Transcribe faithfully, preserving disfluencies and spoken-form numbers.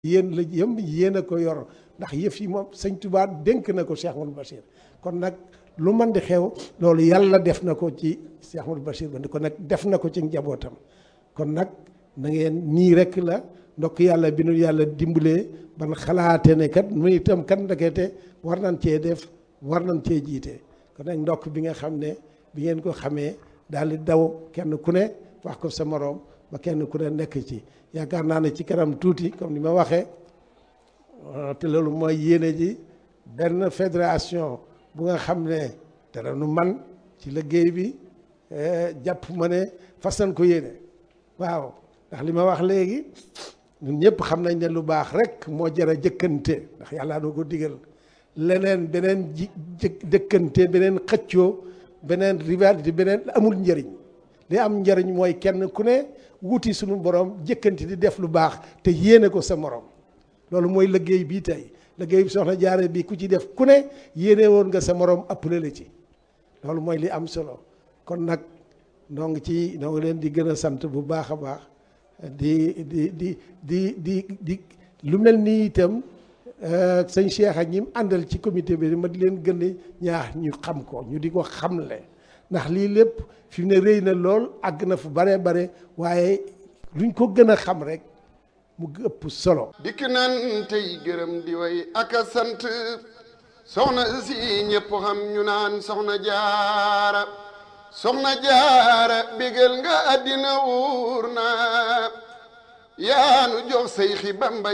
yéen la yëm yéen a ko yor ndax yëf yi moom sëñ Tuubaa dénk na ko Cheikh Ahmadou Bachir kon nag lu man di xew loolu yàlla def na ko ci Cheikh Ahmadou Bachir ba kon nag def na ko ci njabootam kon nag na ngeen nii rek la ndokk yàlla bi nu yàlla dimbalee ban xalaate ne kat mu itam kat ndekete war nañ cee def war nañ cee jiite kon nag ndokk bi nga xam ne bi ngeen ko xamee daal di daw kenn ku ne wax ko sa moroom ba kenn ku ne nekk ci yaakaar naa ne ci kanam tuuti comme ni ma waxee te loolu mooy yéene ji benn fédération bu nga xam ne dara nu man ci liggéey bi jàpp ma ne fas nañ ko yéene waaw ndax li ma wax léegi ñun ñëpp xam nañ ne lu baax rek moo jar a jëkkante ndax yàlla doo ko digal leneen beneen ji jëkkante beneen xëccoo beneen rivalité beneen amul njëriñ li am njëriñ mooy kenn ku ne wuti suñu borom jëkkante di def lu baax te yéene ko sa morom loolu mooy liggéey bii tey liggéey bi soxna jaare bi ku ci def ku ne yéene woon nga sa morom appelé la ci loolu mooy li am solo kon nag noo ngi ci noo ngi leen di gën a sant bu baax a baax di di di di di di lu mel nii itam sëñ Cheikh ak ñi mu àndal ci comité bi ma di leen gën a ñaax ñu xam ko ñu di ko xamle ndax lii lépp fi mu ne rëy na lool àgg na fu bare bare waaye luñ ko gën a xam rek mu ëpp solo. dikk nan tey gërëm di way ak a sant soxna si ñëpp xam ñu naan soxna jaara soxna jaara bégal nga àddina wuur na yaanu jox say xi Bamba